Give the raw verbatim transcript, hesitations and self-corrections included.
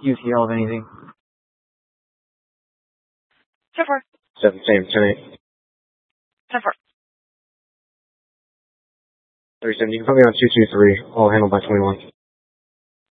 U T L of anything. ten four. seven, same, ten eight. ten four. thirty-seven, you can put me on two two three. All handled by twenty-one.